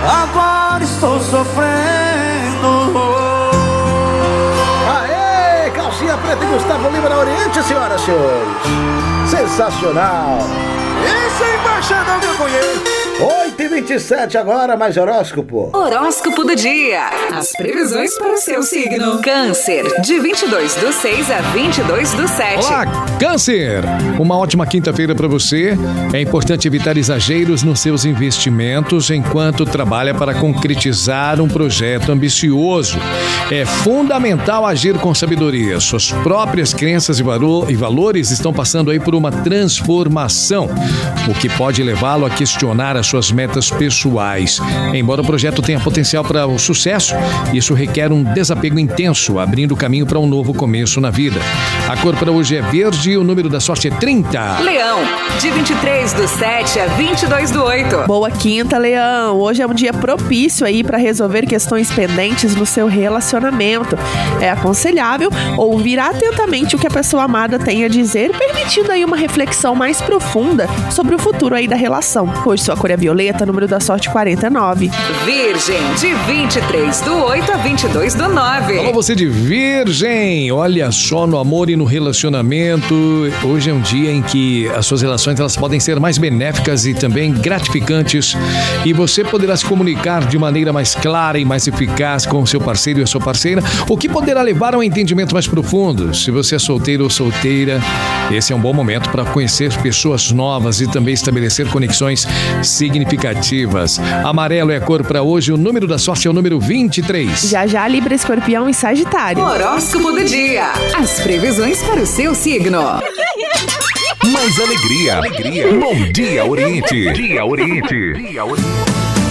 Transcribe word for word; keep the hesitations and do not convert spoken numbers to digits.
agora estou sofrendo. Aê, calcinha preta e Gustavo Lima na Oriente, senhoras e senhores. Sensacional. Esse é embaixador que eu conheço. oito e vinte e sete agora, mais horóscopo. Horóscopo do dia. As previsões para o seu signo. Câncer, de vinte e dois do seis a vinte e dois do sete. Olá, Câncer! Uma ótima quinta-feira para você. É importante evitar exageros nos seus investimentos enquanto trabalha para concretizar um projeto ambicioso. É fundamental agir com sabedoria. Suas próprias crenças e, valo- e valores estão passando aí por uma transformação, o que pode levá-lo a questionar as suas metas pessoais. Embora o projeto tenha potencial para o sucesso, isso requer um desapego intenso, abrindo caminho para um novo começo na vida. A cor para hoje é verde e o número da sorte é trinta. Leão, de vinte e três do sete a vinte e dois do oito. Boa quinta, Leão. Hoje é um dia propício aí para resolver questões pendentes no seu relacionamento. É aconselhável ouvir atentamente o que a pessoa amada tem a dizer, permitindo aí uma reflexão mais profunda sobre o futuro aí da relação. Hoje sua cor é violeta, número da sorte quarenta e nove. Virgem, de vinte e três do oito a vinte e dois do nove. Alô, você de Virgem, olha só, no amor e no relacionamento, hoje é um dia em que as suas relações elas podem ser mais benéficas e também gratificantes, e você poderá se comunicar de maneira mais clara e mais eficaz com o seu parceiro e a sua parceira, o que poderá levar a um entendimento mais profundo. Se você é solteiro ou solteira, esse é um bom momento para conhecer pessoas novas e também estabelecer conexões significativas. Amarelo é a cor para hoje, o número da sorte é o número vinte e três. Já já, Libra, Escorpião e Sagitário. Horóscopo do dia. As previsões para o seu signo. Mais alegria, alegria. Bom dia, Oriente. Dia Oriente. Dia Oriente.